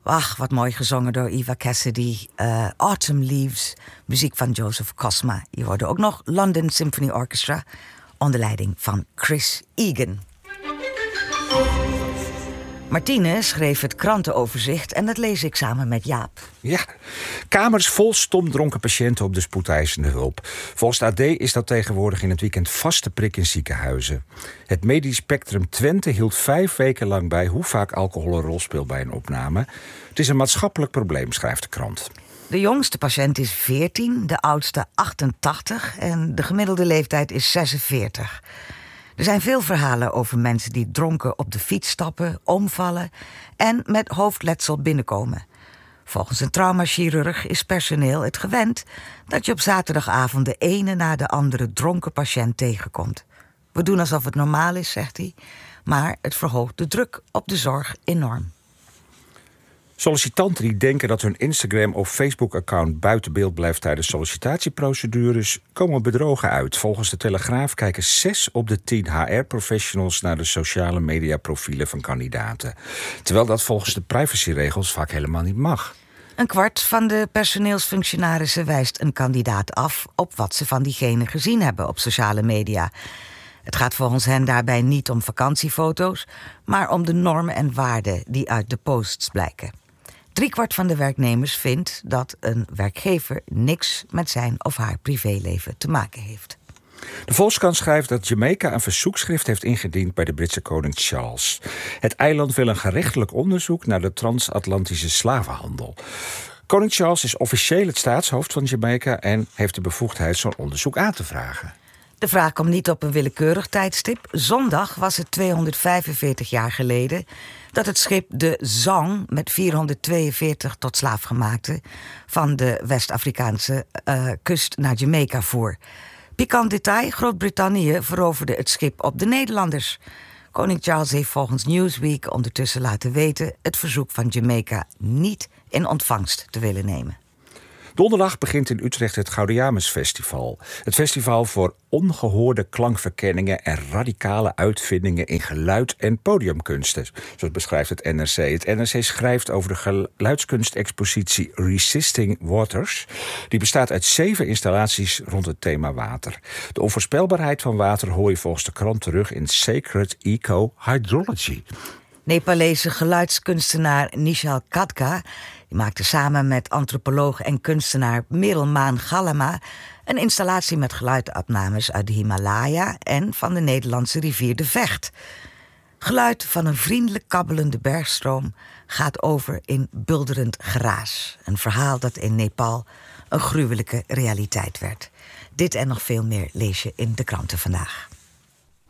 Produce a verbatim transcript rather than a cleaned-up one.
Ach, wat mooi gezongen door Eva Cassidy. Uh, Autumn Leaves, muziek van Joseph Cosma. Je hoorde ook nog London Symphony Orchestra onder leiding van Chris Egan. Martine schreef het krantenoverzicht en dat lees ik samen met Jaap. Ja, kamers vol stomdronken patiënten op de spoedeisende hulp. Volgens de A D is dat tegenwoordig in het weekend vaste prik in ziekenhuizen. Het Medisch Spectrum Twente hield vijf weken lang bij hoe vaak alcohol een rol speelt bij een opname. Het is een maatschappelijk probleem, schrijft de krant. De jongste patiënt is veertien, de oudste achtentachtig en de gemiddelde leeftijd is zesenveertig. Er zijn veel verhalen over mensen die dronken op de fiets stappen, omvallen en met hoofdletsel binnenkomen. Volgens een traumachirurg is personeel het gewend dat je op zaterdagavond de ene na de andere dronken patiënt tegenkomt. We doen alsof het normaal is, zegt hij, maar het verhoogt de druk op de zorg enorm. Sollicitanten die denken dat hun Instagram- of Facebook-account buiten beeld blijft tijdens sollicitatieprocedures, komen bedrogen uit. Volgens de Telegraaf kijken zes op de tien H R-professionals naar de sociale mediaprofielen van kandidaten. Terwijl dat volgens de privacyregels vaak helemaal niet mag. Een kwart van de personeelsfunctionarissen wijst een kandidaat af op wat ze van diegene gezien hebben op sociale media. Het gaat volgens hen daarbij niet om vakantiefoto's, maar om de normen en waarden die uit de posts blijken. Driekwart van de werknemers vindt dat een werkgever niks met zijn of haar privéleven te maken heeft. De Volkskrant schrijft dat Jamaica een verzoekschrift heeft ingediend bij de Britse koning Charles. Het eiland wil een gerechtelijk onderzoek naar de transatlantische slavenhandel. Koning Charles is officieel het staatshoofd van Jamaica en heeft de bevoegdheid zo'n onderzoek aan te vragen. De vraag komt niet op een willekeurig tijdstip. Zondag was het tweehonderdvijfenveertig jaar geleden dat het schip de Zong met vierhonderdtweeënveertig tot slaafgemaakten van de West-Afrikaanse uh, kust naar Jamaica voer. Pikant detail, Groot-Brittannië veroverde het schip op de Nederlanders. Koning Charles heeft volgens Newsweek ondertussen laten weten het verzoek van Jamaica niet in ontvangst te willen nemen. Donderdag begint in Utrecht het Gaudeamus Festival. Het festival voor ongehoorde klankverkenningen en radicale uitvindingen in geluid- en podiumkunsten. Zo beschrijft het N R C. Het N R C schrijft over de geluidskunstexpositie Resisting Waters. Die bestaat uit zeven installaties rond het thema water. De onvoorspelbaarheid van water hoor je volgens de krant terug in Sacred Eco Hydrology. Nepalese geluidskunstenaar Nishal Khadka die maakte samen met antropoloog en kunstenaar Merelmaan Gallema een installatie met geluidopnames uit de Himalaya en van de Nederlandse rivier de Vecht. Geluid van een vriendelijk kabbelende bergstroom gaat over in bulderend geraas. Een verhaal dat in Nepal een gruwelijke realiteit werd. Dit en nog veel meer lees je in de kranten vandaag.